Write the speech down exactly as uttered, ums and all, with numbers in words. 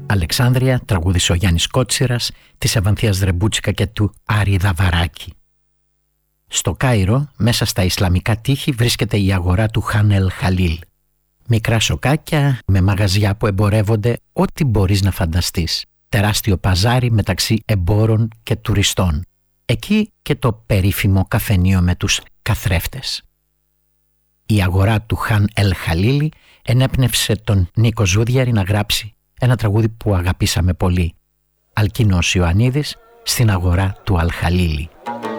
Αλεξάνδρεια τραγούδισε ο Γιάννης Κότσιρας, της Ευανθίας Δρεμπούτσικα και του Άρη Δαβαράκη. Στο Κάιρο, μέσα στα Ισλαμικά τείχη, βρίσκεται η αγορά του Χαν Ελ Χαλίλ. Μικρά σοκάκια με μαγαζιά που εμπορεύονται ό,τι μπορείς να φανταστείς. Τεράστιο παζάρι μεταξύ εμπόρων και τουριστών. Εκεί και το περίφημο καφενείο με τους καθρέφτες. Η αγορά του Χαν Ελ Χαλίλ ενέπνευσε τον Νίκο Ζούδιαρη να γράψει ένα τραγούδι που αγαπήσαμε πολύ. Αλκίνος Ιωαννίδης, στην αγορά του Αλ Χαλίλ.